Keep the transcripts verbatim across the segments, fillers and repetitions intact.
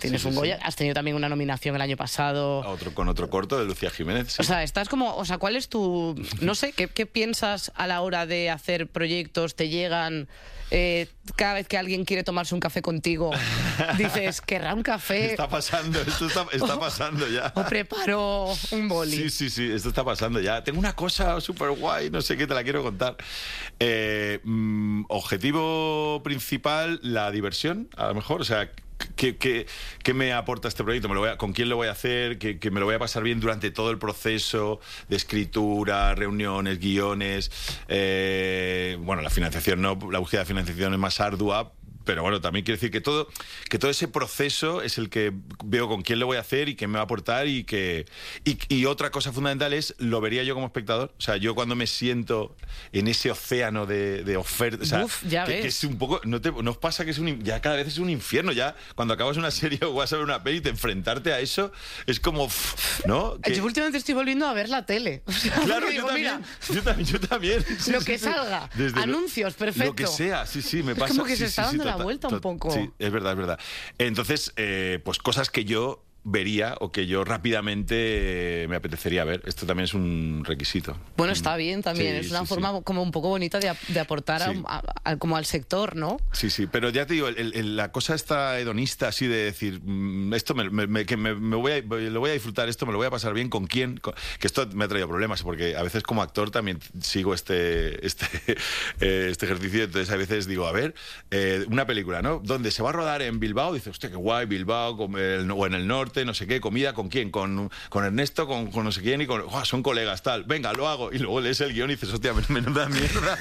tienes sí, un sí, Goya, sí. has tenido también una nominación el año pasado. A otro, con otro corto de Lucía Jiménez. Sí. O sea, estás como, o sea, ¿cuál es tu, no sé, qué, qué piensas a la hora de hacer proyectos? ¿Te llegan eh, cada vez que alguien quiere tomarse un café contigo? Dices, ¿querrá un café? Está pasando, esto está, está pasando ya. O preparo un boli. Sí, sí, sí, esto está pasando ya. Tengo una cosa súper guay, no sé qué, te la quiero contar. Eh, mm, objetivo principal, la diversión, a lo mejor, o sea... ¿Qué, qué, ¿Qué me aporta este proyecto? ¿Me lo voy a, ¿Con quién lo voy a hacer? ¿Que, que me lo voy a pasar bien durante todo el proceso de escritura, reuniones, guiones? Eh, bueno, la financiación no, la búsqueda de financiación es más ardua, pero bueno, también quiere decir que todo, que todo ese proceso es el que veo con quién lo voy a hacer y qué me va a aportar y que y, y otra cosa fundamental es, lo vería yo como espectador. O sea, yo cuando me siento en ese océano de, de ofertas, o sea, Uf, ya que, ves. que es un poco, ¿no, te, ¿no os pasa que es un, ya cada vez es un infierno? Ya cuando acabas una serie o vas a ver una peli, te enfrentarte a eso es como, ¿no? Que, Yo últimamente estoy volviendo a ver la tele. O sea, claro, porque yo digo, también, mira, yo también, yo también. Sí, lo sí, que sí. salga, Desde lo- anuncios, perfecto. Lo que sea, sí, sí, me Es pasa. como que sí, se sí, está sí, dando la total, vuelta un to- poco. Sí, es verdad, es verdad. Entonces, eh, pues cosas que yo vería o que yo rápidamente eh, me apetecería ver. Esto también es un requisito. Bueno, está bien también, Sí, es una sí, forma sí. como un poco bonita de, de aportar a- Sí. a- a- como al sector, ¿no? Sí, sí, pero ya te digo, el- el- la cosa está hedonista así de decir, mm, esto me, me- me- que me, me voy a, lo voy a disfrutar, esto me lo voy a pasar bien, ¿con quién? Con- que esto me ha traído problemas, porque a veces como actor también sigo este, este, eh, este ejercicio, entonces a veces digo, a ver, eh, una película, ¿no? Donde se va a rodar en Bilbao, dice, hostia, qué guay, Bilbao, con el- o en el norte, no sé qué, comida, ¿con quién? Con, con Ernesto, con, con no sé quién, y con, ¡guau! Son colegas, tal, venga, lo hago, y luego lees el guión y dices, hostia, menuda mierda.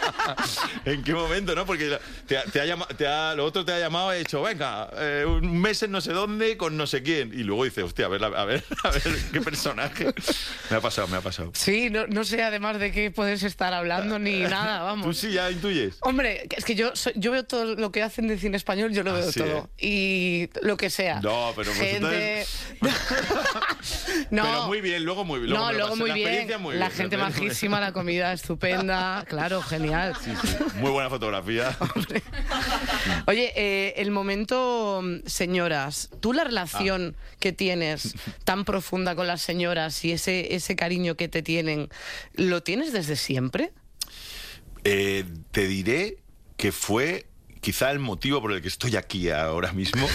¿En qué momento, no? Porque te, ha- te ha llama- te ha- lo otro te ha llamado y ha dicho, venga, eh, un mes en no sé dónde con no sé quién. Y luego dices, hostia, a ver, la- a ver, a ver, qué personaje. Me ha pasado, me ha pasado. Sí, no, no sé además de qué puedes estar hablando ni nada, vamos. ¿Tú sí ya intuyes? Hombre, es que yo soy- yo veo todo lo que hacen de cine español, yo lo Ah, veo sí, todo. Y lo que sea. No, pero gente... no, Pero muy bien, luego muy bien. Luego no, me lo luego pasé, muy la bien. experiencia muy la bien, gente la experiencia- majísima, la comida estupenda. Claro, genial. Sí, sí, muy buena fotografía. Oye, eh, el momento, mm, señoras, tú la relación Ah. que tienes tan profunda con las señoras y ese, ese cariño que te tienen, ¿lo tienes desde siempre? Eh, te diré que fue quizá el motivo por el que estoy aquí ahora mismo.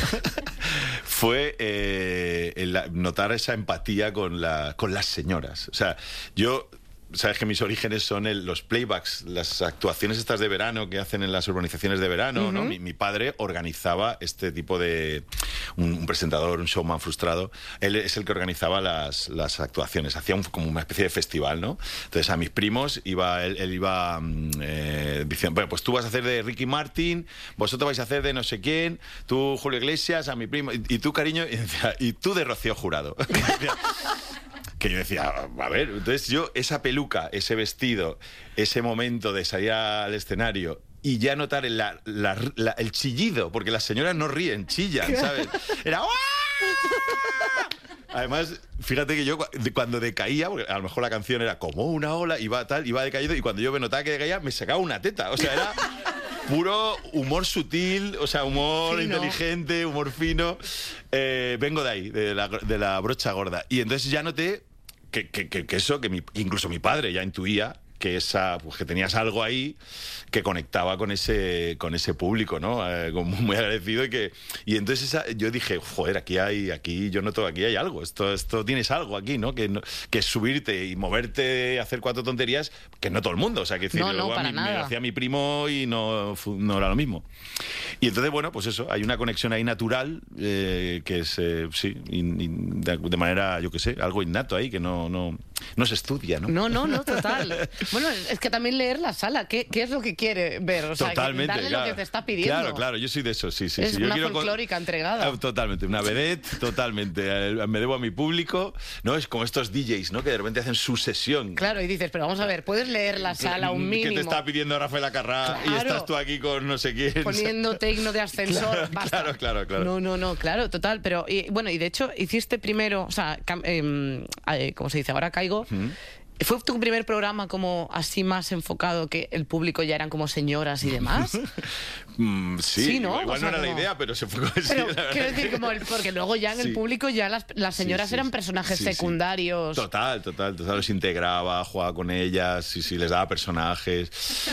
Fue eh, el notar esa empatía con, la, con las señoras. O sea, yo... Sabes que mis orígenes son el- los playbacks, las actuaciones estas de verano que hacen en las urbanizaciones de verano, ¿no? Mi, mi padre organizaba este tipo de... Un, un presentador, un showman frustrado. Él es el que organizaba las, las actuaciones. Hacía un- como una especie de festival, ¿no? Entonces a mis primos iba, él, él iba mm, eh, diciendo, bueno, pues tú vas a hacer de Ricky Martin, vosotros vais a hacer de no sé quién, tú Julio Iglesias, a mi primo, y, y tú, cariño, y, decía, y tú de Rocío Jurado. Que yo decía, a ver, entonces yo, esa peluca, ese vestido, ese momento de salir al escenario y ya notar el, la- la- la- el chillido, porque las señoras no ríen, chillan, ¿sabes? Era... ¡Uah! Además, fíjate que yo cu- de- cuando decaía, porque a lo mejor la canción era como una ola, iba tal, iba decaído, y cuando yo me notaba que decaía, me sacaba una teta. O sea, era puro humor sutil, o sea, humor Fino. inteligente, humor fino. Eh, vengo de ahí, de la, de la brocha gorda. Y entonces ya noté que, que, que, que eso, que mi- incluso mi padre ya intuía que esa, pues que tenías algo ahí que conectaba con ese, con ese público, ¿no? Eh, como muy agradecido y que, y entonces esa, yo dije, joder, aquí hay, aquí yo noto, aquí hay algo, esto, esto tienes algo aquí, ¿no? Que, no- que es subirte y moverte, hacer cuatro tonterías, que no todo el mundo, o sea, que decir, No, no, luego a para mí me nada. lo hacía mi primo y no, fu- no era lo mismo. Y entonces, bueno, pues eso, hay una conexión ahí natural, eh, que es, eh, sí, in- in- de, de manera, yo qué sé, algo innato ahí, que no, no, no se estudia, ¿no? No, no, no, total. Bueno, es que también leer la sala, ¿qué, qué es lo que quiere ver? O sea, que Totalmente, darle claro. lo que te está pidiendo. Claro, claro, yo soy de eso, sí, sí. Es sí. Yo una quiero con- folclórica entregada. Ah, totalmente, una vedette, totalmente. Eh, Me debo a mi público, ¿no? Es como estos D Js, ¿no? Que de repente hacen su sesión. Claro, y dices, pero vamos a ver, puedes leer la sala un mínimo. Que te está pidiendo Rafael Acarrá y Claro. estás tú aquí con no sé quién. Poniendo tecno de ascensor, Claro, basta. claro, claro, claro. No, no, no, claro, total. Pero, y, bueno, y de hecho, hiciste primero, o sea, cam- em, eh, ¿cómo se dice? Ahora caigo. ¿Fue tu primer programa como así más enfocado, que el público ya eran como señoras y demás? mm, sí, sí, ¿no? igual o sea, no era como... la idea, pero se fue con pero, sí, quiero decir, como el, porque luego ya en sí. el público ya las, las señoras sí, sí, eran personajes sí, secundarios. Sí. Total, total, total. Los integraba, jugaba con ellas, sí, sí, les daba personajes.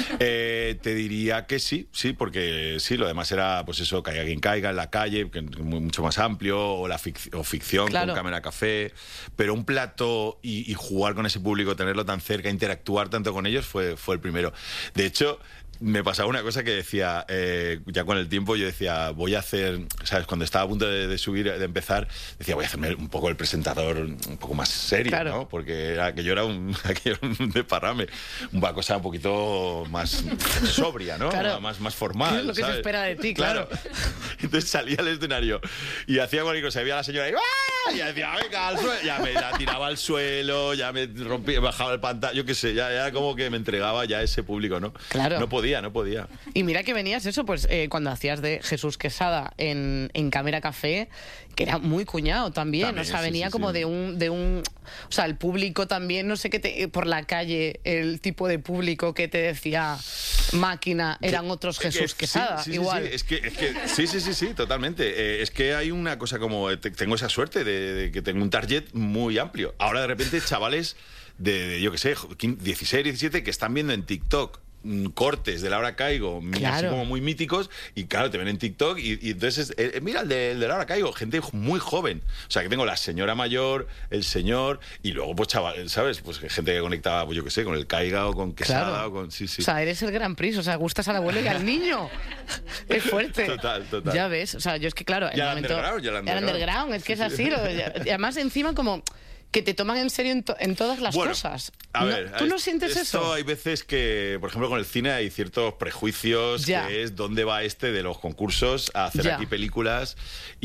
Eh, te diría que sí, sí, porque sí, lo demás era, pues eso, caiga quien caiga en la calle, que es mucho más amplio, o la fic o ficción claro. con cámara café. Pero un plato y, y jugar con ese público, tenerlo tan cerca, interactuar tanto con ellos, fue, fue el primero. De hecho, me pasaba una cosa que decía, eh, ya con el tiempo yo decía, voy a hacer, ¿sabes? Cuando estaba a punto de, de subir, de empezar, decía, voy a hacerme un poco el presentador un poco más serio, claro. ¿no? Porque era, aquello era un, aquello era un desparrame, una cosa un poquito más sobria, ¿no? Claro. Más, más formal, ¿Qué es lo que ¿sabes? se espera de ti? Claro. claro. Entonces salía al escenario y hacía cualquier cosa, y veía a la señora y ¡ah! Y decía, venga, al suelo. Ya me la tiraba al suelo, ya me rompía, bajaba el pantalla, yo qué sé, ya, ya como que me entregaba ya a ese público, ¿no? Claro. No podía, no podía. Y mira que venías eso, pues eh, cuando hacías de Jesús Quesada en, en Cámara Café, que era muy cuñado también, también o sea, venía sí, sí, como sí. de un de un o sea, el público también, no sé qué te, por la calle, el tipo de público que te decía máquina, eran otros Jesús que, Quesada, sí, sí, igual. Sí, sí. Es que, es que, sí, sí, sí, sí, totalmente. Eh, es que hay una cosa como, te, tengo esa suerte de, de que tengo un target muy amplio. Ahora de repente chavales de, de yo qué sé, dieciséis, diecisiete, que están viendo en TikTok cortes de Laura Caigo, claro. así como muy míticos, y claro, te ven en TikTok y, y entonces, eh, mira el de, el de Laura Caigo, gente muy joven, o sea, que tengo la señora mayor, el señor, y luego pues chaval, ¿sabes? Pues gente que conectaba, pues yo qué sé, con el Caiga o con Quesada, claro. o con... Sí, sí. O sea, eres el Gran Prix, o sea, gustas al abuelo y al niño. Es fuerte. Total, total. Ya ves, o sea, yo es que claro, ya el momento... underground, ya el underground. underground, es que sí, es así, lo, y además encima como... que te toman en serio en, to en todas las bueno, cosas. A ¿No? ver, ¿Tú no sientes esto eso? Hay veces que, por ejemplo, con el cine hay ciertos prejuicios, ya. que es dónde va este de los concursos a hacer ya. aquí películas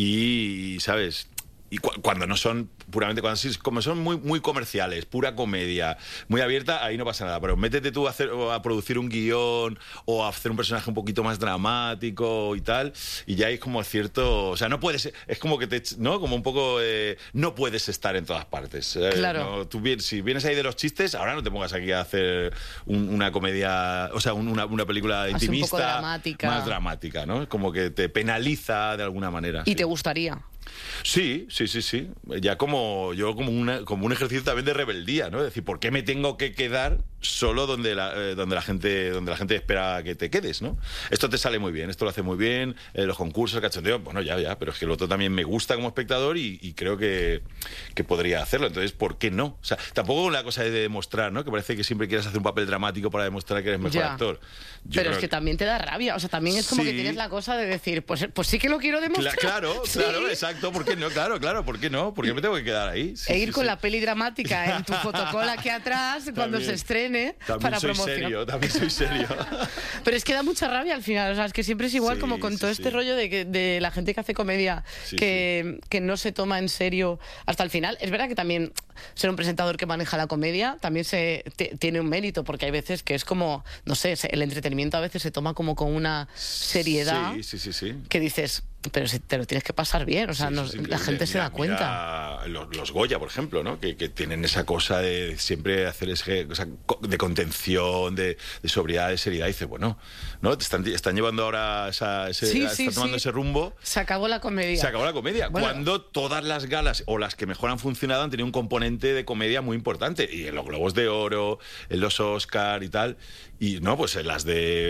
y, ¿sabes? Y cu cuando no son puramente, cuando sí, como son muy, muy comerciales, pura comedia, muy abierta, ahí no pasa nada. Pero métete tú a, hacer, a producir un guión o a hacer un personaje un poquito más dramático y tal, y ya hay como cierto... O sea, no puedes... Es como que te... ¿no? Como un poco... Eh, no puedes estar en todas partes. Eh, claro. ¿no? Tú, si vienes ahí de los chistes, ahora no te pongas aquí a hacer un, una comedia... O sea, un, una, una película Así intimista... un poco dramática. Más dramática, ¿no? Como que te penaliza de alguna manera. ¿Y sí. te gustaría? Sí, sí, sí, sí. Ya como yo como, una, como un ejercicio también de rebeldía, ¿no? Es decir, ¿por qué me tengo que quedar solo donde la, eh, donde la gente donde la gente espera que te quedes, ¿no? Esto te sale muy bien, esto lo hace muy bien, eh, los concursos, el cachondeo, bueno, ya, ya, pero es que el otro también me gusta como espectador y, y creo que, que podría hacerlo. Entonces, ¿por qué no? O sea, tampoco la cosa de demostrar, ¿no? Que parece que siempre quieres hacer un papel dramático para demostrar que eres mejor ya. actor. Yo pero es que, que también te da rabia, o sea, también es como sí. que tienes la cosa de decir, pues, pues sí que lo quiero demostrar. Cla claro, ¿Sí? claro, exacto, ¿por qué no? Claro, claro, ¿por qué no? ¿Por qué me tengo que quedar ahí? Sí, e ir sí, con sí. la peli dramática en tu fotocola aquí atrás cuando también, se estrene también para soy promocionar. Serio, también soy serio. Pero es que da mucha rabia al final, o sea, es que siempre es igual sí, como con sí, todo sí. este rollo de, que, de la gente que hace comedia sí, que, sí. que no se toma en serio hasta el final. Es verdad que también ser un presentador que maneja la comedia también se tiene un mérito, porque hay veces que es como, no sé, el entretenimiento a veces se toma como con una seriedad sí, sí, sí, sí. que dices, pero si te lo tienes que pasar bien, o sea, sí, no, la gente mira, se da mira, cuenta. Los, los Goya, por ejemplo, ¿no? Que, que tienen esa cosa de siempre hacer ese, cosa de contención, de, de sobriedad, de seriedad. Y dices, bueno, ¿no? Te están, están llevando ahora esa, ese, sí, están sí, tomando sí. ese rumbo. Se acabó la comedia. Se acabó la comedia. Bueno, cuando todas las galas, o las que mejor han funcionado, han tenido un componente de comedia muy importante. Y en los Globos de Oro, en los Oscar y tal. Y no, pues en las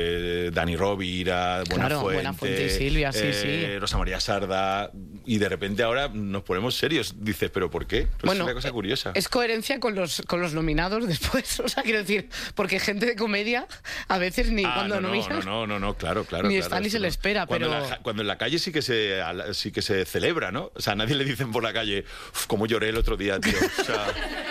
de Dani Rovira, Buenafuente, claro, Buenafuente y Silvia, sí, eh, sí. Rosa María Sarda, y de repente ahora nos ponemos serios. Dices, ¿pero por qué? Pues bueno, es una cosa curiosa. Es coherencia con los, con los nominados después, o sea, quiero decir, porque gente de comedia a veces ni ah, cuando no, nominan... No, no, no, no, claro, claro. Ni claro, está ni se no. le espera, cuando pero... En la, cuando en la calle sí que se, sí que se celebra, ¿no? O sea, a nadie le dicen por la calle, cómo lloré el otro día, tío. O sea...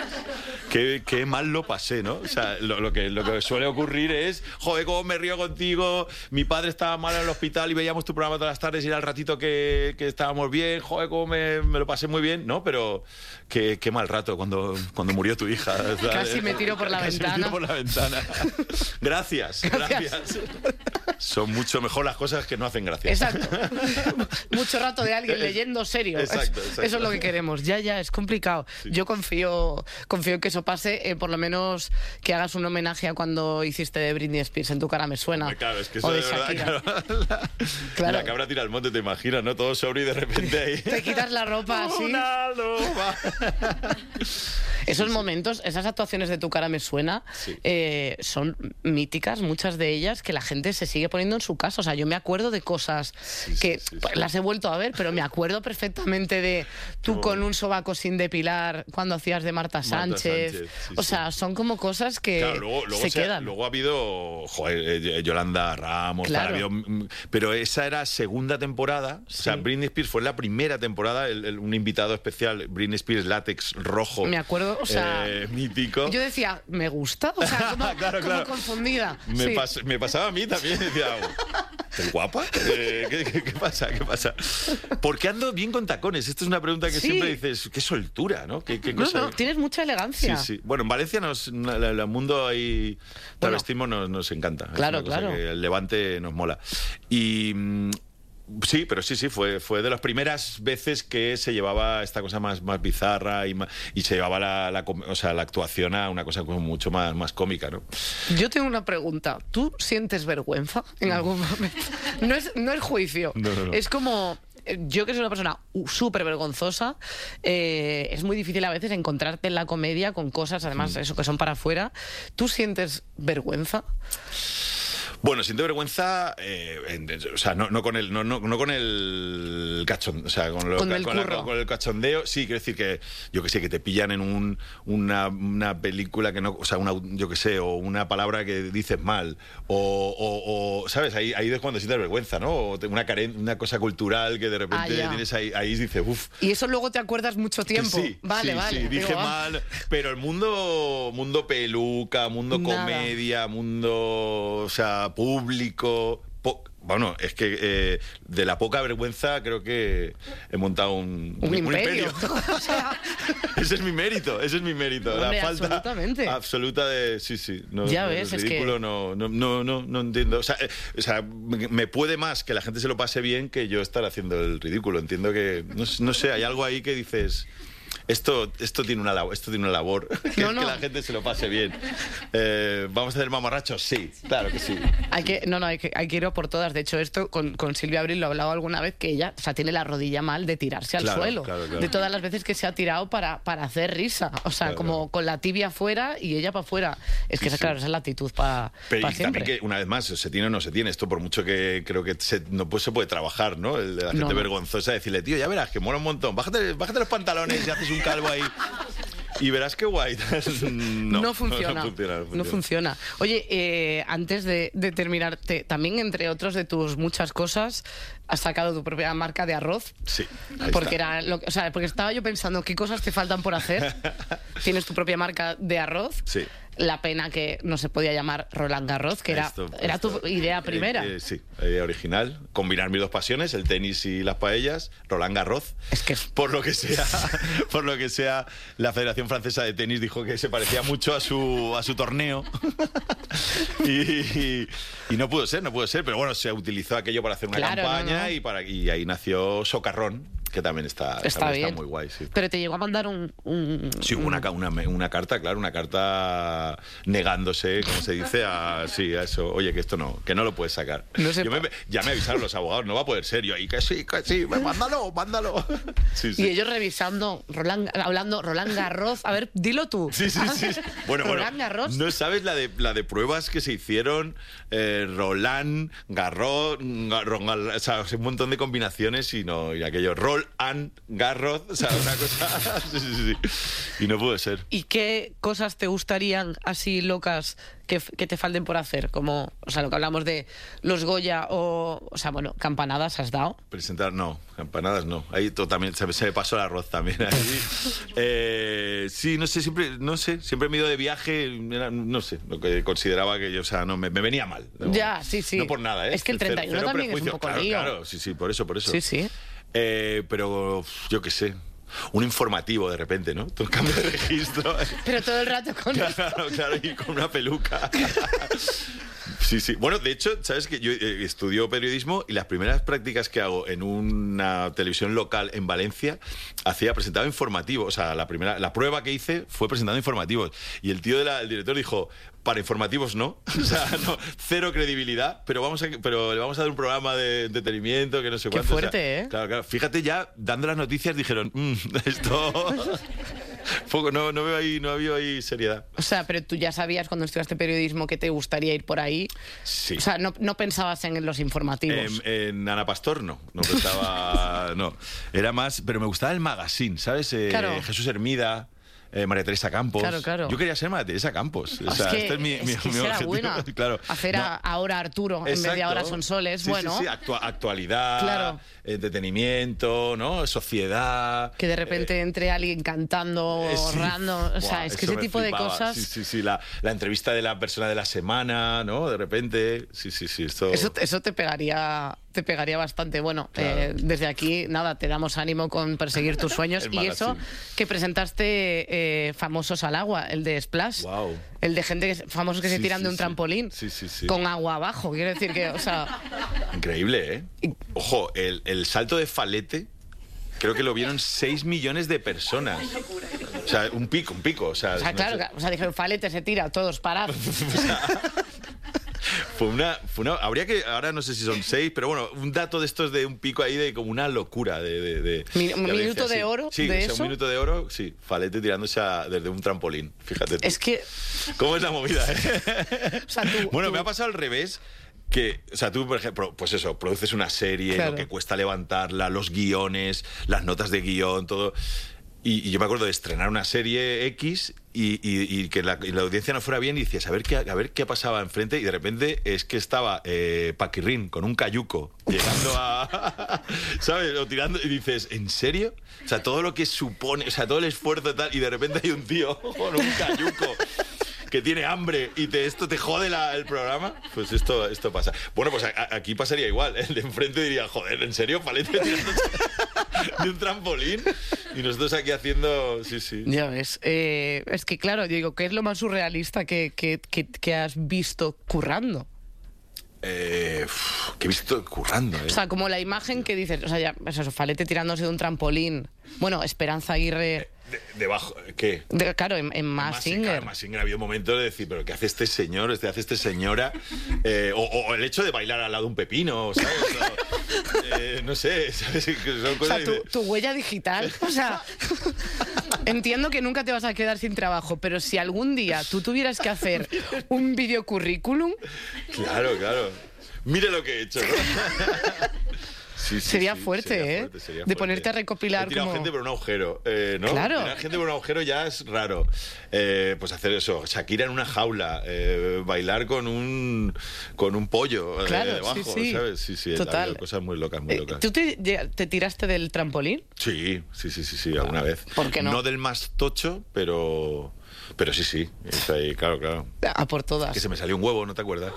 Qué, qué mal lo pasé, ¿no? O sea, lo, lo, que, lo que suele ocurrir es, joder, cómo me río contigo, mi padre estaba mal en el hospital y veíamos tu programa todas las tardes y era el ratito que, que estábamos bien, joder, cómo me, me lo pasé muy bien, ¿no? Pero qué, qué mal rato cuando, cuando murió tu hija. ¿sabes? Casi me tiro por la Casi ventana. Me tiro por la ventana. Gracias, gracias, gracias. Son mucho mejor las cosas que no hacen gracia. Exacto. Mucho rato de alguien leyendo serio. Exacto, exacto. Eso es lo que queremos. Ya, ya, es complicado. Sí. Yo confío, confío en que eso eso pase, eh, por lo menos que hagas un homenaje a cuando hiciste de Britney Spears, En tu cara me suena. Claro, es que eso o de, de verdad, claro, la, claro. la cabra tira al monte, te imaginas, ¿no? Todo sobre y de repente ahí... Te quitas la ropa así. Una loba. Esos sí, momentos, sí. esas actuaciones de Tu cara me suena, sí. eh, son míticas, muchas de ellas, que la gente se sigue poniendo en su casa. O sea, yo me acuerdo de cosas sí, que sí, sí, pues, sí. las he vuelto a ver, pero me acuerdo perfectamente de tú no. con un sobaco sin depilar cuando hacías de Marta, Marta Sánchez. Sánchez, sí, o sea, sí. son como cosas que Claro, luego, luego se, se, quedan. Luego ha habido, joder, eh, Yolanda Ramos, Claro. tal, habido, pero esa era segunda temporada. Sí. O sea, Britney Spears fue la primera temporada, el, el, un invitado especial, Britney Spears látex rojo. Me acuerdo, o sea, eh, mítico. Yo decía, ¿me gusta? O sea, como, claro, como claro. confundida. Me, Sí. pas, me pasaba a mí también, decía, ¿estás guapa? Eh, ¿qué, qué, ¿Qué pasa? ¿Qué pasa? ¿Por qué ando bien con tacones? Esta es una pregunta que Sí. siempre dices, qué soltura, ¿no? ¿Qué, qué No, cosa? no, tienes mucha elegancia. Sí, sí. Bueno, en Valencia nos, el mundo ahí travestismo nos, nos encanta. Claro, es una cosa claro. que el Levante nos mola. Y mm, sí, pero sí, sí, fue, fue de las primeras veces que se llevaba esta cosa más, más bizarra y, más, y se llevaba la, la, o sea, la actuación a una cosa como mucho más, más cómica, ¿no? Yo tengo una pregunta. ¿Tú sientes vergüenza en algún momento? No es, no es juicio. No, no, no. Es como... Yo que soy una persona súper vergonzosa, eh, es muy difícil a veces encontrarte en la comedia con cosas, además, eso que son para afuera. ¿Tú sientes vergüenza? Bueno, siento vergüenza, eh, en, o sea, no, no con el, no, no, no con el cachondeo, o sea, con, lo, Con el con, la- curro. con el cachondeo, sí, quiero decir que, yo que sé, que te pillan en un, una, una película que no, o sea, una, yo que sé, o una palabra que dices mal, o, o, o, ¿sabes? Ahí, ahí es cuando sientes vergüenza, ¿no? O te- una, caren, una cosa cultural que de repente Ah, ya. tienes ahí, ahí dices, uff. Y eso luego te acuerdas mucho Que tiempo. sí, vale, sí, vale. sí, dije Digo, ah, mal, pero el mundo, mundo peluca, mundo Nada. comedia, mundo, o sea, público. po- bueno, es que eh, de la poca vergüenza creo que he montado un, Un imperio. imperio. O sea, Ese es mi mérito, ese es mi mérito. Hombre, la falta absolutamente. absoluta de sí, sí. No, Ya no, ves, el es que- ridículo no, no, no, no, no entiendo. O sea, eh, o sea, me me puede más que la gente se lo pase bien que yo estar haciendo el ridículo. Entiendo que no, sé- no sé, hay algo ahí que dices. Esto, esto tiene una labor, esto tiene una labor que No, es no. que la gente se lo pase bien. Eh, ¿Vamos a hacer mamarrachos? Sí, claro que sí. hay que, no, no, hay que, hay que ir a por todas. De hecho, esto con, con Silvia Abril lo he hablado alguna vez, que ella, o sea, tiene la rodilla mal de tirarse al Claro, suelo. claro, claro. De todas las veces que se ha tirado para, para hacer risa. O sea, Claro, como claro. con la tibia afuera y ella para afuera. Es que, Sí, esa, sí. claro, esa es la actitud para Pero y siempre. también que, una vez más, se tiene o no se tiene. Esto por mucho que creo que se- no pues, se puede trabajar, ¿no? El de la gente No, no. vergonzosa, decirle, tío, ya verás, que mola un montón. Bájate, bájate los pantalones y haces un calvo ahí. Y verás qué guay. No, No funciona. No, funciona, no No funciona. funciona. Oye, eh, antes de, de terminar, te- también entre otros de tus muchas cosas, has sacado tu propia marca de arroz. Sí, ahí Porque está. era lo que- o sea, porque estaba yo pensando qué cosas te faltan por hacer. Tienes tu propia marca de arroz. Sí. La pena que no se podía llamar Roland Garros, que era, Esto, era esto. tu idea Eh, primera. eh, sí, idea original. Combinar mis dos pasiones, el tenis y las paellas, Roland Garros. Es que- por lo que sea, por lo que sea, la Federación Francesa de Tenis dijo que se parecía mucho a su a su torneo. y, y- y no pudo ser, no pudo ser, pero bueno, se utilizó aquello para hacer una Claro, campaña no, no. y para y ahí nació Socarrón, que también está, Está también bien. está muy guay, sí. Pero te llegó a mandar un... un- Sí, hubo una, ca- una, una carta, claro, una carta negándose, como se dice, a, sí, a eso. Oye, que esto no, que no lo puedes sacar. No se Yo me- pa- ya me avisaron los abogados, no va a poder ser. Yo ahí, que sí, que sí, mándalo, mándalo. Sí, sí. Y ellos revisando, Roland, hablando, Roland Garros. A ver, dilo tú. Sí, sí, sí. Bueno, bueno, Roland Garros. no sabes la de, la de pruebas que se hicieron, eh, Roland, Garros, Garro- o sea, un montón de combinaciones y no, y aquello, Roll and Garros, o sea, una cosa, sí, sí, sí, y no puede ser. ¿Y qué cosas te gustarían así locas que, f- que te falten por hacer? Como, o sea, lo que hablamos de los Goya o, o sea, bueno, campanadas has dado. Presentar, no, campanadas no. Ahí todo también, se, me- se me pasó el arroz también. Ahí. Eh, sí, no sé, siempre, no sé, siempre me he ido de viaje, era, no sé, lo que consideraba que yo, o sea, no, me, me venía mal. ¿no? Ya, sí, sí. No por nada, ¿eh? Es que el Cero- treinta y uno cero también es un prejuicio. poco claro, lío. Claro, sí, sí, por eso, por eso. Sí, sí. Eh, pero uf, yo qué sé. un informativo de repente, ¿no? Todo cambio de registro. Pero todo el rato con... Claro, claro, y con una peluca. Sí, sí. Bueno, de hecho, ¿sabes que yo eh, estudio periodismo y las primeras prácticas que hago en una televisión local en Valencia hacía presentado informativos? O sea, la primera, la prueba que hice fue presentando informativos. Y el tío del director dijo, para informativos no. O sea, no, cero credibilidad, pero vamos a, pero le vamos a dar un programa de entretenimiento que no sé Qué cuánto. fuerte, o sea, ¿eh? Claro, claro. Fíjate, ya dando las noticias dijeron, mmm, esto... Poco, no, no veo ahí, no había ahí seriedad. O sea, pero tú ya sabías cuando estudiaste periodismo que te gustaría ir por ahí. Sí. O sea, no, no pensabas en los informativos. En, en Ana Pastor no, no pensaba, no. Era más, pero me gustaba el magazine, ¿sabes? Eh, Claro. Jesús Hermida. Eh, María Teresa Campos. Claro, claro. Yo quería ser María Teresa Campos. O Es sea, que, este es mi, es mi, que mi será objetivo. buena. Claro. Hacer No. a, ahora Arturo en vez de Exacto. ahora Sonsoles. Sí, Bueno, sí, sí. Actua- actualidad, Claro. entretenimiento, ¿no? Sociedad. que de repente eh, entre alguien cantando, eh, sí. random. O sea, Buah, es que eso ese me tipo flipaba. de cosas. Sí, sí, sí. La, la entrevista de la persona de la semana, ¿no? De repente. Sí, sí, sí. Esto... Eso, eso te pegaría te pegaría bastante. Bueno, Claro. eh, desde aquí, nada, te damos ánimo con perseguir tus sueños. El Y eso, magazine. que presentaste eh, Famosos al Agua, el de Splash. Guau. El de gente, que, famosos que se Sí, tiran sí, de un sí. trampolín. Sí, sí, sí. Con agua abajo. Quiero decir que, o sea... Increíble, ¿eh? Y- Ojo, el, el salto de Falete, creo que lo vieron seis millones de personas. O sea, un pico, un pico. O sea, O sea, no claro, sé. que- o sea, dijeron, Falete se tira, todos parados. Fue una, fue una. Habría que. Ahora no sé si son seis, pero bueno, un dato de estos de un pico ahí de como una locura. De, de, de- Mi- un de audiencia, minuto de sí. oro Sí, de o sea, eso. un minuto de oro, sí. Falete tirándose a- desde un trampolín. Fíjate tú. Es que, ¿Cómo es la movida, eh? o sea, tú... Bueno, tú- me ha pasado al revés. Que, o sea, tú, por ejemplo, pues eso, produces una serie, Claro. lo que cuesta levantarla, los guiones, las notas de guión, todo. Y, y yo me acuerdo de estrenar una serie X y, y- y que la, y la audiencia no fuera bien y decías, a ver qué, a ver qué pasaba enfrente. Y de repente es que estaba eh, Paquirrín con un cayuco llegando a... ¿Sabes? O tirando... Y dices, ¿en serio? O sea, todo lo que supone, o sea, todo el esfuerzo y tal, y de repente hay un tío con un cayuco que tiene hambre y te, esto te jode la- el programa, pues esto, esto pasa. Bueno, pues a- a- aquí pasaría igual. El de enfrente diría, joder, ¿en serio? Falete tirándose de un trampolín. Y nosotros aquí haciendo... Sí, sí. Ya ves. Eh, es que, claro, yo digo, ¿qué es lo más surrealista que, que, que, que has visto currando? Eh, uf, que he visto currando, ¿eh? O sea, como la imagen que dices, o sea, ya, pues eso, Falete tirándose de un trampolín. Bueno, Esperanza Aguirre... De- debajo, ¿qué? de- claro, en, en Mask Singer. Más Singer ha habido momentos de decir, pero ¿qué hace este señor? ¿Qué hace este señora? Eh, o, o el hecho de bailar al lado de un pepino, ¿sabes? O, eh, no sé, ¿sabes? Que son O cosas sea, tu, de- tu huella digital. O sea, entiendo que nunca te vas a quedar sin trabajo, pero si algún día tú tuvieras que hacer un videocurrículum, Claro, claro. Mire lo que he hecho, ¿no? Sí, sí, Sería sí, fuerte, sería ¿eh? fuerte, sería De fuerte. ponerte a recopilar He tirado como- gente por un agujero, eh, ¿no? Claro. Tirar gente por un agujero ya es raro. Eh, pues hacer eso, Shakira en una jaula, eh, bailar con un con un pollo eh, Claro, debajo, sí, sí. ¿sabes? Sí, sí, ha Total. habido cosas muy locas, muy eh, locas. ¿tú te, te tiraste del trampolín? Sí, sí, sí, sí, sí, alguna vez. ¿Por qué no? No del más tocho, pero pero sí, sí, es ahí, claro, claro. A por todas. Que se me salió un huevo, ¿no te acuerdas?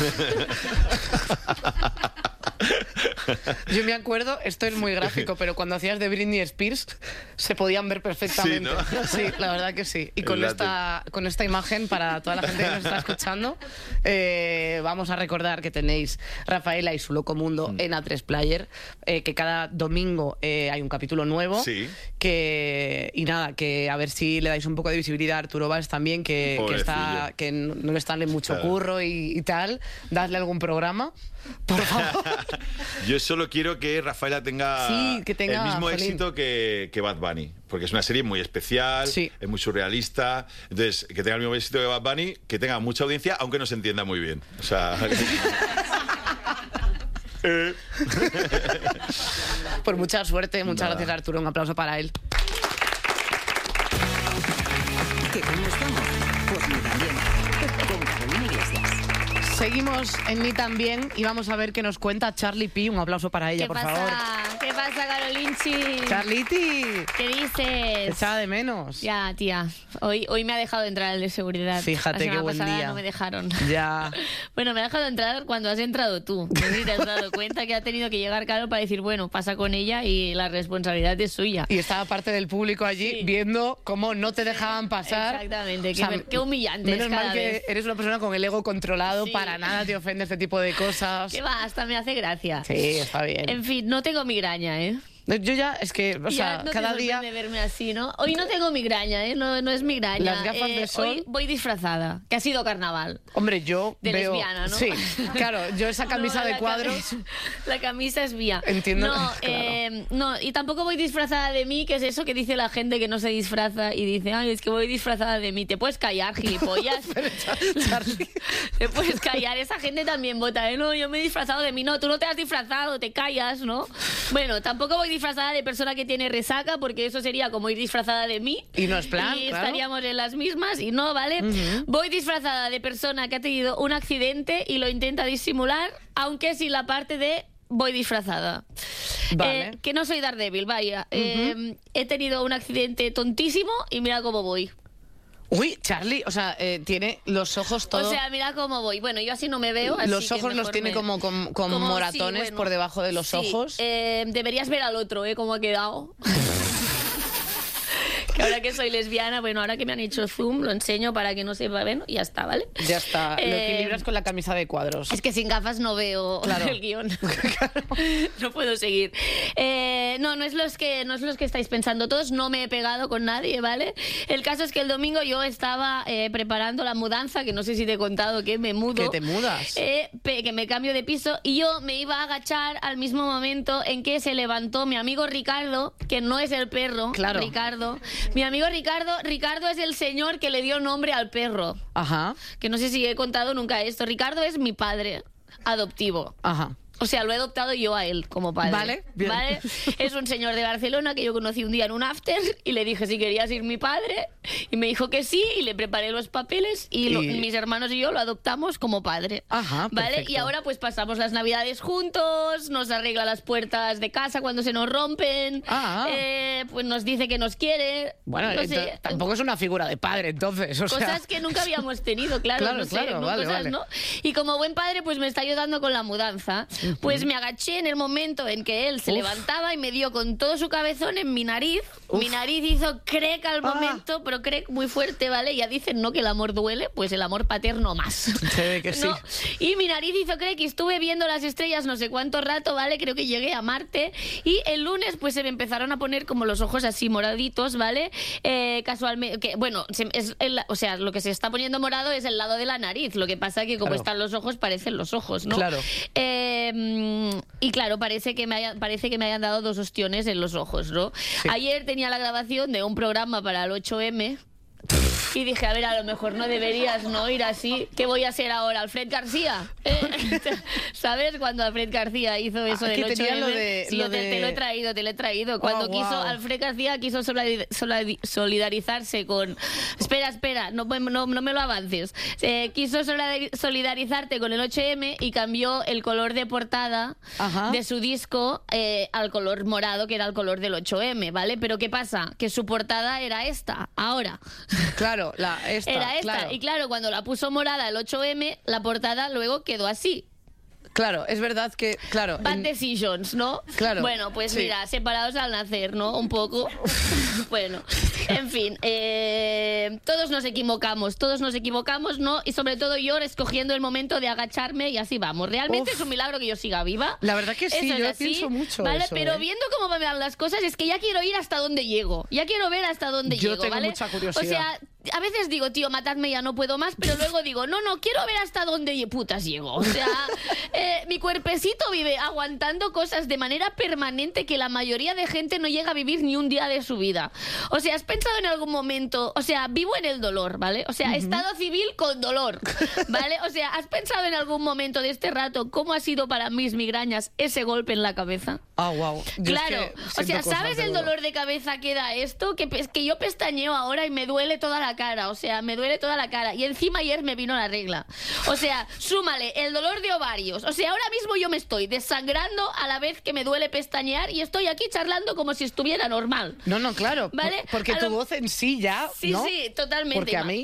Yo me acuerdo, esto es muy gráfico, pero cuando hacías de Britney Spears se podían ver perfectamente. Sí, ¿no? Sí, la verdad que sí. Y El con látex. esta, con esta imagen, para toda la gente que nos está escuchando, eh, vamos a recordar que tenéis Rafaela y su Loco Mundo Mm. en A tres Player, eh, que cada domingo eh, hay un capítulo nuevo. Sí. Que, y nada, que a ver si le dais un poco de visibilidad a Arturo Valls también, que, que, está, Pobrecillo. que no no le está en mucho Claro. curro y, y tal. Dadle algún programa, por favor. Yo solo quiero que Rafaela tenga, Sí, que tenga, el mismo jolín. éxito que, que Bad Bunny, porque es una serie muy especial, Sí. es muy surrealista. Entonces, que tenga el mismo éxito que Bad Bunny, que tenga mucha audiencia, aunque no se entienda muy bien. O sea. eh, Por mucha suerte, muchas Nada. gracias Arturo, un aplauso para él. ¿Que cómo estamos? Pues muy también. Con Carolina Iglesias. Seguimos en Mí También y vamos a ver qué nos cuenta Charlie P. Un aplauso para ella, ¿Qué por pasa? favor. ¿Qué pasa, Carolinchi? Charliti, ¿Qué dices? echaba de menos. Ya, tía. Hoy, hoy me ha dejado entrar el de seguridad. Fíjate qué buen día. No me dejaron. Ya. Bueno, me ha dejado entrar cuando has entrado tú. No sé si te has dado cuenta que ha tenido que llegar Carol para decir, bueno, pasa con ella y la responsabilidad es suya. Y estaba parte del público allí sí. viendo cómo no te dejaban pasar. Exactamente, qué, o sea, qué humillante. Menos cada mal que vez. eres una persona con el ego controlado, sí. para nada te ofende este tipo de cosas. ¿Qué va? Hasta me hace gracia. Sí, está bien. En fin, no tengo migraña, ¿eh? Yo ya, es que, o sea, ya no cada te día... verme así, ¿no? Hoy no tengo migraña, ¿eh? No, no es migraña. Las gafas eh, de sol... Hoy voy disfrazada, que ha sido carnaval. Hombre, yo de veo... lesbiana, ¿no? Sí, claro, yo esa camisa no, de cuadros... Camisa, la camisa es mía. Entiendo. No, claro. eh, no, y tampoco voy disfrazada de mí, que es eso que dice la gente que no se disfraza y dice, ay, es que voy disfrazada de mí. Te puedes callar, gilipollas. Pero, Charlie... Te puedes callar. Esa gente también vota, ¿eh? No, yo me he disfrazado de mí. No, tú no te has disfrazado, te callas, ¿no? Bueno, tampoco voy disfrazada de persona que tiene resaca, porque eso sería como ir disfrazada de mí. Y no es plan, Y claro. estaríamos en las mismas y no, ¿vale? Uh-huh. Voy disfrazada de persona que ha tenido un accidente y lo intenta disimular, aunque sin la parte de voy disfrazada. Vale. Eh, que no soy Daredevil, vaya. Uh-huh. Eh, he tenido un accidente tontísimo y mira cómo voy. Uy, Charlie, o sea, eh, tiene los ojos todo... O sea, mira cómo voy. Bueno, yo así no me veo. Así los ojos que los tiene me... como con, con como, moratones sí, bueno, por debajo de los sí. ojos. Eh, deberías ver al otro, ¿eh? Cómo ha quedado. Que ahora que soy lesbiana, bueno, ahora que me han hecho zoom, lo enseño para que no sepa, bueno, y ya está, ¿vale? Ya está, lo Eh, equilibras con la camisa de cuadros. Es que sin gafas no veo Claro. el guión. No puedo seguir. Eh, no, no es, los que, no es los que estáis pensando todos. No me he pegado con nadie, ¿vale? El caso es que el domingo yo estaba eh, preparando la mudanza, que no sé si te he contado que me mudo. ¿Que te mudas? Eh, pe- que me cambio de piso. Y yo me iba a agachar al mismo momento en que se levantó mi amigo Ricardo, que no es el perro. Claro. Ricardo. Mi amigo Ricardo. Ricardo es el señor que le dio nombre al perro. Ajá, Que no sé si he contado nunca esto. Ricardo es mi padre adoptivo. ajá. O sea, lo he adoptado yo a él como padre. Vale, bien. ¿Vale? Es un señor de Barcelona que yo conocí un día en un after y le dije si quería ser mi padre y me dijo que sí y le preparé los papeles y, lo- Y- mis hermanos y yo lo adoptamos como padre. Ajá, ¿Vale? perfecto. Y ahora pues pasamos las navidades juntos, nos arregla las puertas de casa cuando se nos rompen, Ah. eh, pues nos dice que nos quiere. Bueno, no ento- sé, tampoco es una figura de padre, entonces, o sea... cosas que nunca habíamos tenido, claro, Claro, no sé, claro, ¿no? vale, Cosas, vale. ¿no? Y como buen padre, pues me está ayudando con la mudanza. Pues me agaché en el momento en que él se Uf. levantaba y me dio con todo su cabezón en mi nariz. Uf. Mi nariz hizo crec al Ah. momento, pero crec muy fuerte, ¿vale? Ya dicen, ¿no? Que el amor duele, pues el amor paterno más. Se ve que sí. ¿No? Y mi nariz hizo crec y estuve viendo las estrellas no sé cuánto rato, ¿vale? Creo que llegué a Marte. Y el lunes, pues se me empezaron a poner como los ojos así moraditos, ¿vale? Eh, casualmente, que, bueno, se- es el- o sea, lo que se está poniendo morado es el lado de la nariz. Lo que pasa que como Claro. están los ojos, parecen los ojos, ¿no? Claro. Eh, mm, y claro, parece que, me haya- parece que me hayan dado dos ostiones en los ojos, ¿no? Sí. Ayer tenía la grabación de un programa para el ocho eme. Y dije, a ver, a lo mejor no deberías no ir así. ¿Qué voy a ser ahora? ¿Alfred García? ¿Eh? ¿Sabes cuando Alfred García hizo eso Ah, del que tenía ocho eme? lo de- Sí, lo yo te, de- te lo he traído, te lo he traído. Cuando Oh, quiso, wow. Alfred García quiso solidar- solidar- solidarizarse con... Espera, espera, no, no, no me lo avances. Eh, quiso solidar- solidarizarte con el ocho eme y cambió el color de portada Ajá. de su disco eh, al color morado, que era el color del ocho eme, ¿vale? Pero ¿qué pasa? Que su portada era esta, ahora. Claro, la, esta, Era esta. claro. Y claro, cuando la puso morada el ocho eme, la portada luego quedó así. Claro, es verdad que, claro... Bad en- decisions, ¿no? Claro, Bueno, pues sí. mira, separados al nacer, ¿no? Un poco. Bueno, en fin, eh, todos nos equivocamos, todos nos equivocamos, ¿no? Y sobre todo yo escogiendo el momento de agacharme y así vamos. Realmente Uf. es un milagro que yo siga viva. La verdad que sí, Eso es yo así, pienso mucho ¿vale? eso, Pero ¿eh? viendo cómo van las cosas, es que ya quiero ir hasta donde llego. Ya quiero ver hasta dónde Yo llego, tengo ¿vale? mucha curiosidad. O sea, a veces digo, tío, matadme, ya no puedo más, pero luego digo, no, no, quiero ver hasta dónde lle- putas llego. O sea, eh, mi cuerpecito vive aguantando cosas de manera permanente que la mayoría de gente no llega a vivir ni un día de su vida. O sea, ¿has pensado en algún momento? O sea, vivo en el dolor, ¿vale? O sea, estado civil con dolor, ¿vale? O sea, ¿has pensado en algún momento de este rato cómo ha sido para mis migrañas ese golpe en la cabeza? Ah, oh, wow. Yo claro, es que o sea, ¿sabes el duro. dolor de cabeza que da esto? Que, es que yo pestañeo ahora y me duele toda la cara, o sea, me duele toda la cara. Y encima ayer me vino la regla. O sea, súmale el dolor de ovarios. O sea, ahora mismo yo me estoy desangrando a la vez que me duele pestañear y estoy aquí charlando como si estuviera normal. No, no, claro. ¿Vale? Porque A tu lo... voz en sí ya, Sí, ¿no? sí, totalmente. Porque a mí...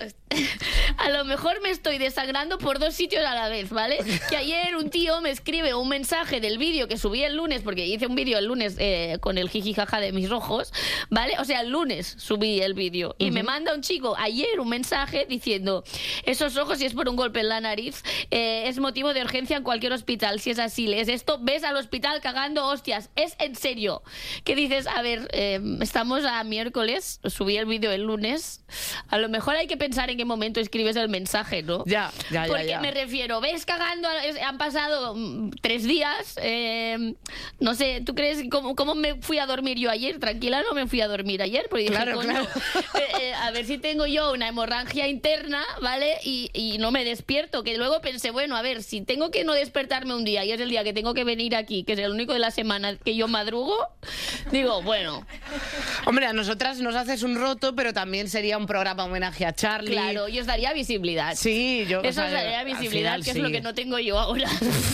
A lo mejor me estoy desangrando por dos sitios a la vez, ¿vale? Que ayer un tío me escribe un mensaje del vídeo que subí el lunes, porque hice un vídeo el lunes eh, con el jiji jaja de mis rojos, ¿vale? O sea, el lunes subí el vídeo y uh-huh. me manda un chico ayer un mensaje diciendo: esos ojos, si es por un golpe en la nariz, eh, es motivo de urgencia en cualquier hospital. Si es así, lees esto, ves al hospital cagando hostias. Es en serio. Que dices, a ver, eh, estamos a miércoles, subí el vídeo el lunes, a lo mejor hay que pensar en qué momento escribes el mensaje, ¿no? Ya, ya, ya. Porque ya. me refiero, ves cagando, han pasado mm, tres días, eh, no sé, ¿tú crees cómo, cómo me fui a dormir yo ayer? Tranquila, no me fui a dormir ayer, porque dije, claro, coño, claro. Eh, eh, a ver si tengo yo una hemorragia interna, ¿vale? Y, y no me despierto, que luego pensé, bueno, a ver, si tengo que no despertarme un día y es el día que tengo que venir aquí, que es el único de la semana que yo madrugo, digo, bueno. Hombre, a nosotras nos haces un roto, pero también sería un programa homenaje a Charlie. Claro, y os daría visibilidad. Sí, yo... Eso o sea, os daría visibilidad, final, que sí. es lo que no tengo yo ahora.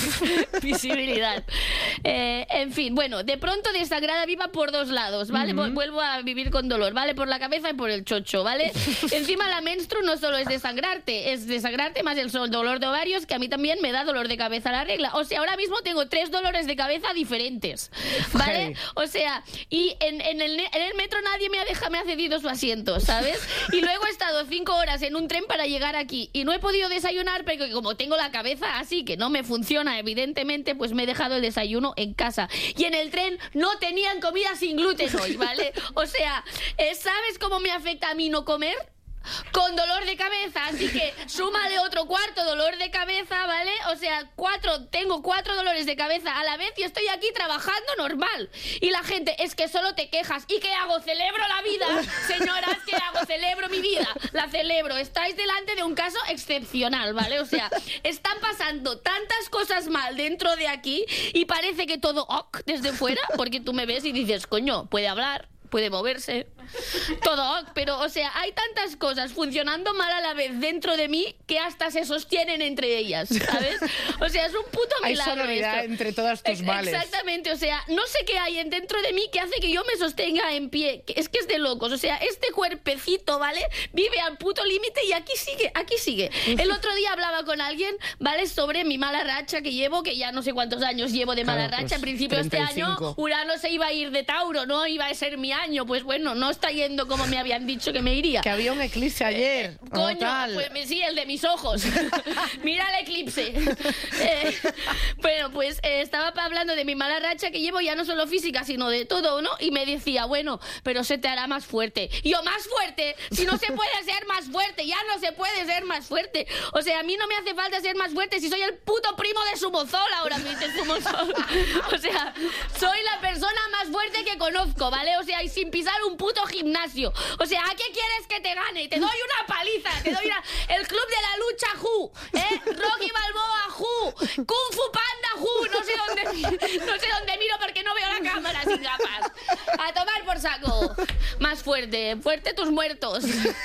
Visibilidad. Eh, en fin, bueno, de pronto desangrada viva por dos lados, ¿vale? Uh-huh. Vuelvo a vivir con dolor, ¿vale? Por la cabeza y por el chocho, ¿vale? Encima la menstru no solo es desangrarte, es desangrarte más el dolor de ovarios, que a mí también me da dolor de cabeza la regla. O sea, ahora mismo tengo tres dolores de cabeza diferentes, ¿vale? Okay. O sea, y en, en, el, en el metro nadie me ha, dejado, me ha cedido su asiento, ¿sabes? Y luego he estado cinco horas en un tren para llegar aquí y no he podido desayunar porque como tengo la cabeza así que no me funciona evidentemente, pues me he dejado el desayuno en casa. Y en el tren no tenían comida sin gluten hoy, ¿vale? O sea, ¿sabes cómo me afecta a mí no comer? Con dolor de cabeza, así que súmale otro cuarto dolor de cabeza, ¿vale? O sea, cuatro, tengo cuatro dolores de cabeza a la vez y estoy aquí trabajando normal. Y la gente, es que solo te quejas. ¿Y qué hago? ¿Celebro la vida? Señoras, ¿qué hago? Celebro mi vida. La celebro. Estáis delante de un caso excepcional, ¿vale? O sea, están pasando tantas cosas mal dentro de aquí y parece que todo ok desde fuera, porque tú me ves y dices, coño, puede hablar, puede moverse, todo, pero, o sea, hay tantas cosas funcionando mal a la vez dentro de mí que hasta se sostienen entre ellas, ¿sabes? O sea, es un puto milagro. Hay sonoridad esto. entre todas tus males. Exactamente, o sea, no sé qué hay dentro de mí que hace que yo me sostenga en pie. Es que es de locos, o sea, este cuerpecito, ¿vale? Vive al puto límite y aquí sigue, aquí sigue. El otro día hablaba con alguien, ¿vale? Sobre mi mala racha que llevo, que ya no sé cuántos años llevo de mala claro, racha. Al pues, principio de este año, Urano se iba a ir de Tauro, ¿no? Iba a ser mi año, pues bueno, no está yendo como me habían dicho que me iría. Que había un eclipse ayer. Eh, coño, tal. pues sí, el de mis ojos. Mira el eclipse. Eh, bueno, pues eh, estaba hablando de mi mala racha que llevo ya no solo física, sino de todo, ¿no? Y me decía, bueno, pero se te hará más fuerte. Y yo, ¿más fuerte? Si no se puede ser más fuerte, ya no se puede ser más fuerte. O sea, a mí no me hace falta ser más fuerte si soy el puto primo de Sumozol ahora mismo. Sumozol. O sea, soy la persona más fuerte que conozco, ¿vale? O sea, y sin pisar un puto gimnasio. O sea, ¿a qué quieres que te gane? Te doy una paliza, te doy una... El club de la lucha, Ju, ¿eh? Rocky Balboa, Ju, Kung Fu Panda, Ju, no sé dónde, no sé dónde miro porque no veo la cámara sin gafas. A tomar por saco. Más fuerte, fuerte tus muertos.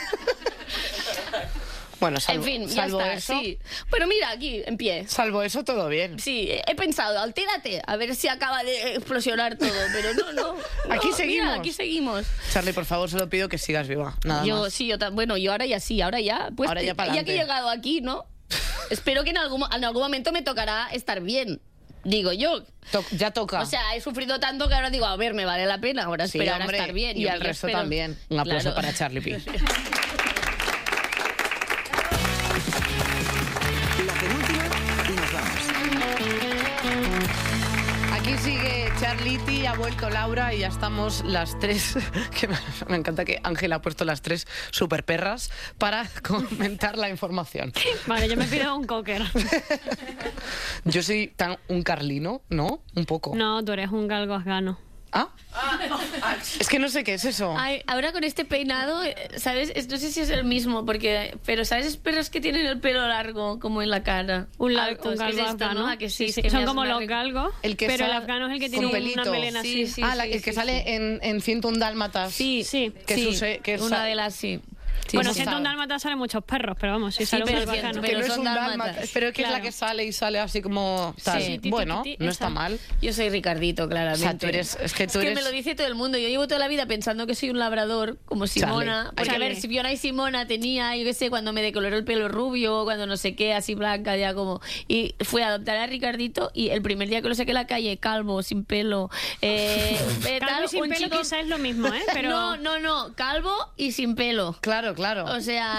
Bueno, salvo, en fin, salvo ya está, eso, sí. Pero mira, aquí, en pie. Salvo eso, todo bien. Sí, he pensado, altérate, a ver si acaba de explosionar todo, pero no, no. no aquí seguimos. Mira, aquí seguimos. Charlie, por favor, solo pido que sigas viva, nada yo, más. Sí, yo bueno, yo ahora ya sí, ahora ya. Pues ahora ya, ya que he llegado aquí, ¿no? Espero que en algún, en algún momento me tocará estar bien. Digo yo. To- ya toca. O sea, he sufrido tanto que ahora digo, a ver, me vale la pena ahora sí, esperar hombre, a estar bien. Y yo al resto espero... también. Un aplauso claro. para Charlie P. La penúltima y nos vamos. Aquí sigue Charliti, ha vuelto Laura y ya estamos las tres, que me, me encanta que Ángela ha puesto las tres super perras para comentar la información. Vale, yo me pido un cocker. Yo soy tan un carlino, ¿no? Un poco. No, tú eres un galgo afgano. ¿Ah? Es que no sé qué es eso. Ay, ahora con este peinado, eh, ¿sabes? Es- No sé si es el mismo, porque... Pero ¿sabes perros que tienen el pelo largo, como en la cara? Un, la- Altos, un galgo es esto, afgano. ¿no? ¿A que sí? Sí, sí. Es que Son me como hace una los re- galgos, El que pero el sale afgano es el que con tiene pelito. una melena Sí, así. sí. ah, la- el que sí, sale sí. en, en ciento un dálmatas. Sí, Sí. Que sí. su se- que una sa- de las sí. Sí, Bueno, no siento sabe. un dálmata salen muchos perros, pero vamos, si Sí, sale un pero galgo siento- afgano. que pero no es son un dálmatas. dálmata, pero que es la Claro. que sale y sale así como tal. Sí. Bueno, Titi, titi, no esa. está mal. Yo soy Ricardito, claramente. O sea, tú eres- es que tú me eres- lo dice todo el mundo. Yo llevo toda la vida pensando que soy un labrador, como Simona. Charlie. Porque, a Charlie. ver, si Fiona y Simona tenía, yo qué sé, cuando me decoloró el pelo rubio, cuando no sé qué, así blanca, ya como... Y fui a adoptar a Ricardito y el primer día que lo saqué a la calle, calvo, sin pelo, eh, eh, Calvo tal, y sin un pelo chico... quizás es lo mismo, ¿eh? Pero... No, no, no, calvo y sin pelo. Claro, claro. O sea...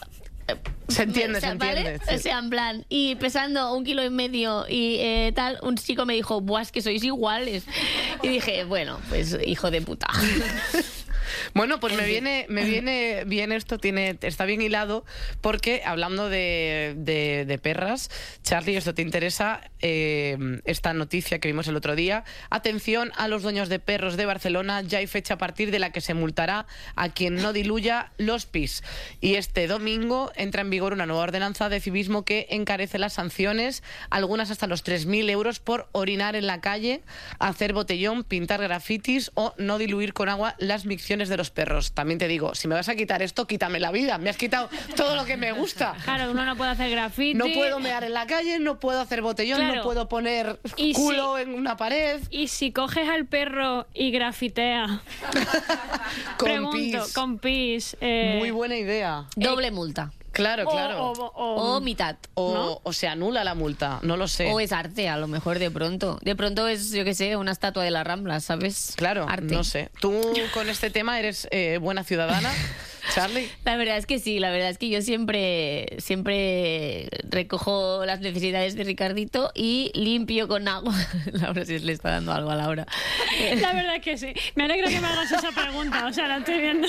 se entiende, o sea, se ¿vale? entiende. sí. O sea, en plan, y pesando un kilo y medio y eh, tal, un chico me dijo, buah, es que sois iguales. Y dije, bueno, pues hijo de puta. Bueno, pues me viene, me viene bien esto, tiene, está bien hilado, porque hablando de, de, de perras, Charlie, esto te interesa, eh, esta noticia que vimos el otro día. Atención a los dueños de perros de Barcelona, ya hay fecha a partir de la que se multará a quien no diluya los pis. Y este domingo entra en vigor una nueva ordenanza de civismo que encarece las sanciones, algunas hasta los tres mil euros por orinar en la calle, hacer botellón, pintar grafitis o no diluir con agua las micciones de los perros. También te digo, si me vas a quitar esto, quítame la vida. Me has quitado todo lo que me gusta. Claro, uno no puede hacer graffiti. No puedo mear en la calle, no puedo hacer botellón, Claro. no puedo poner Y culo si- en una pared. Y si coges al perro y grafitea, Con pregunto, pis. con pis... eh, Muy buena idea. Doble multa. Claro, o- claro. O, o- O mitad. O, ¿no? o se anula la multa, no lo sé. O es arte, a lo mejor de pronto. De pronto es, yo qué sé, una estatua de la Rambla, ¿sabes? Claro, Arte. no sé. ¿Tú con este tema eres eh, buena ciudadana, Charlie? La verdad es que sí, la verdad es que yo siempre, siempre recojo las necesidades de Ricardito y limpio con agua. Laura sí le está dando algo a Laura. La verdad es que sí. Me alegra que me hagas esa pregunta. O sea, la estoy viendo.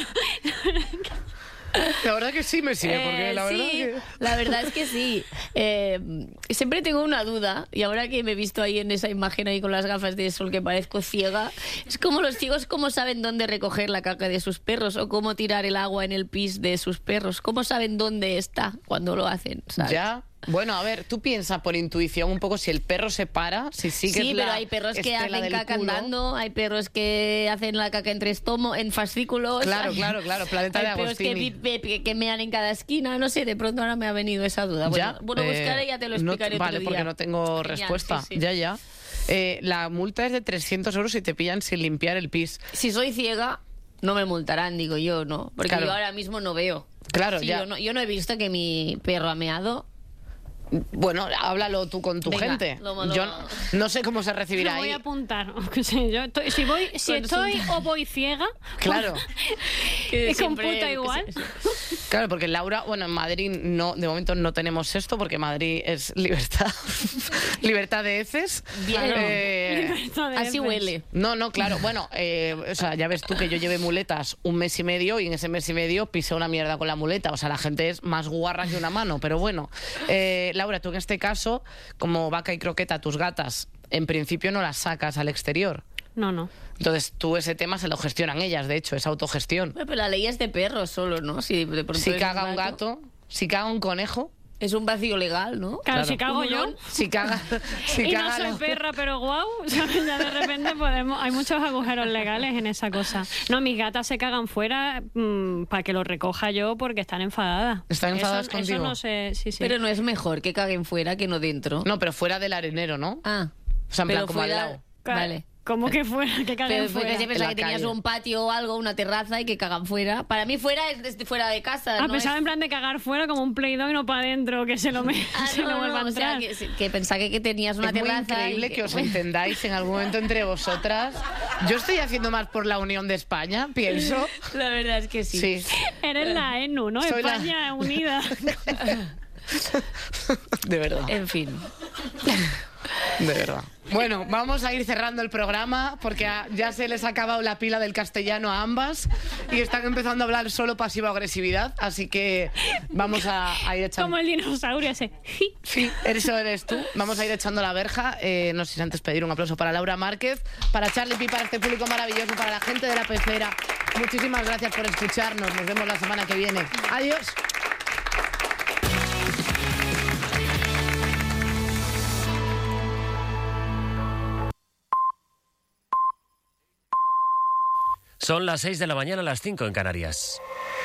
La verdad que sí me sirve, porque Eh, la verdad sí, que... la verdad es que sí. Eh, siempre tengo una duda, y ahora que me he visto ahí en esa imagen ahí con las gafas de sol que parezco ciega, es como los ciegos cómo saben dónde recoger la caca de sus perros o cómo tirar el agua en el pis de sus perros, cómo saben dónde está cuando lo hacen, ¿sabes? Ya. Bueno, a ver, tú piensas por intuición un poco si el perro se para, si sigues Sí, la pero hay perros que estela hacen del caca culo. andando, hay perros que hacen la caca entre estómago, en fascículos. Claro, hay- claro, claro, Planeta hay de perros que, Agostini. vi- que, que mean en cada esquina, no sé, de pronto ahora me ha venido esa duda. Bueno, Ya, bueno, buscaré eh, y ya te lo no- explicaré otro Vale, día. porque no tengo Genial, respuesta. sí, sí. Ya, ya. Eh, la multa es de trescientos euros si te pillan sin limpiar el pis. Si soy ciega, no me multarán, digo yo, ¿no? Porque Claro. yo ahora mismo no veo. Claro, Sí, ya. Yo no, yo no he visto que mi perro ha meado. Bueno, háblalo tú con tu Venga, gente. lo- lo- Yo no sé cómo se recibirá Lo voy ahí. a apuntar. Sí, yo estoy- si voy, si Con estoy su- o voy ciega, Claro. Que ¿es con siempre- puta igual? Claro, porque Laura, bueno, en Madrid no, de momento no tenemos esto porque Madrid es libertad, libertad de heces. Bien. Eh, Libertad de Así heces. huele. no, no, claro, bueno, eh, o sea, ya ves tú que yo llevé muletas un mes y medio y en ese mes y medio pisé una mierda con la muleta, o sea, la gente es más guarra que una mano, pero bueno. Eh, Laura, tú en este caso, como Vaca y Croqueta, tus gatas, en principio no las sacas al exterior. No, no. Entonces tú ese tema se lo gestionan ellas, de hecho, es autogestión. Bueno, pero la ley es de perros solo, ¿no? Si de pronto Si es caga un gato, si caga un conejo, Es un vacío legal, ¿no? Claro, Claro. si cago ¿Un yo. melón? si caga, si Y no caga soy la- perra, pero guau, ¿sabes? Ya de repente podemos... Hay muchos agujeros legales en esa cosa. No, mis gatas se cagan fuera mm, para que lo recoja yo porque están enfadadas. ¿Están enfadadas eso, contigo? Eso no sé, sí, sí. Pero no es mejor que caguen fuera que no dentro. No, pero fuera del arenero, ¿no? Ah. O sea, en plan, pero como al fuera- lado. Vale. Como que fuera, que caguen Pero fue fuera. que se pensaba la que tenías calle. un patio o algo, una terraza y que cagan fuera. Para mí fuera es desde fuera de casa. Ah, no pensaba es- en plan de cagar fuera como un Play-Doh y no para adentro, que se lo, me... Ah, se no, lo vuelva no, a o sea, entrar. que, que pensaba que, que tenías una Es muy terraza. increíble y que os entendáis en algún momento entre vosotras. Yo estoy haciendo más por la unión de España, pienso. La verdad es que sí. Sí. Eres la E N U, ¿no? Soy la- España unida. De verdad. En fin. De verdad. Bueno, vamos a ir cerrando el programa porque a- ya se les ha acabado la pila del castellano a ambas y están empezando a hablar solo pasivo-agresividad, así que vamos a, a ir echando... Como el dinosaurio ese. Sí, eso eres tú. Vamos a ir echando la verja. Eh, no sé si antes pedir un aplauso para Laura Márquez, para Charlie Pi, para este público maravilloso, para la gente de La Pecera. Muchísimas gracias por escucharnos. Nos vemos la semana que viene. Adiós. Son las seis de la mañana, las cinco en Canarias.